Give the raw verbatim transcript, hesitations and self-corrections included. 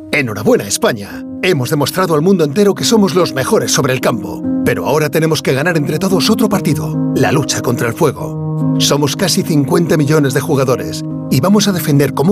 Enhorabuena, España. Hemos demostrado al mundo entero que somos los mejores sobre el campo. Pero ahora tenemos que ganar entre todos otro partido, la lucha contra el fuego. Somos casi cincuenta millones de jugadores y vamos a defender como